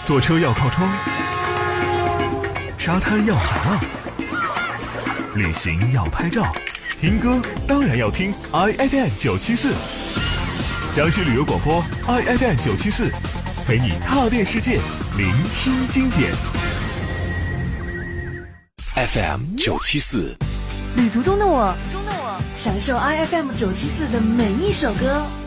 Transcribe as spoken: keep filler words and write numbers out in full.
坐车要靠窗，沙滩要海浪，旅行要拍照，听歌当然要听 I F M 九七四，江西旅游广播 I F M 九七四，陪你踏遍世界，聆听经典。 F M 九七四， 旅途中的我，中的我，享受 I F M 九七四的每一首歌。